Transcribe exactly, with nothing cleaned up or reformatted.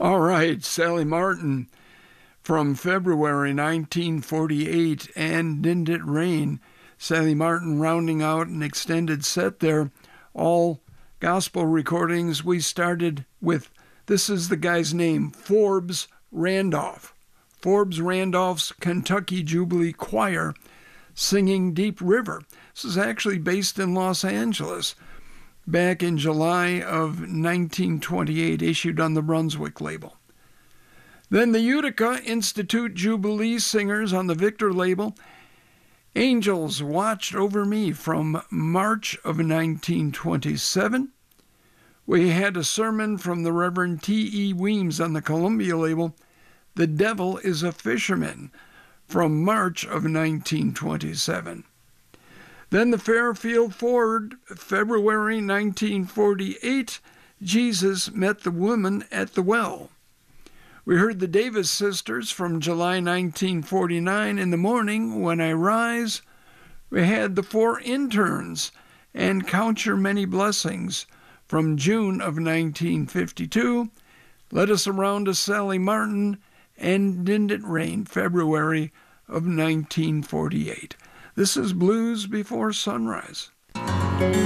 All right, Sally Martin from February nineteen forty-eight, and Didn't It Rain? Sally Martin rounding out an extended set there, all gospel recordings. We started with, this is the guy's name, Forbes Randolph. Forbes Randolph's Kentucky Jubilee Choir singing Deep River. This is actually based in Los Angeles. Back in July of nineteen twenty-eight, issued on the Brunswick label. Then the Utica Institute Jubilee Singers on the Victor label. Angels Watched Over Me from March of nineteen twenty-seven. We had a sermon from the Reverend T E Weems on the Columbia label. The Devil is a Fisherman from March of nineteen twenty-seven. Then the Fairfield Ford, February nineteen forty-eight, Jesus Met the Woman at the Well. We heard the Davis Sisters from July nineteen forty-nine, In the Morning When I Rise. We had the Four Interns and Count Your Many Blessings from June of nineteen fifty-two. Led us around to Sally Martin and Didn't It Rain, February of nineteen forty-eight. This is Blues Before Sunrise.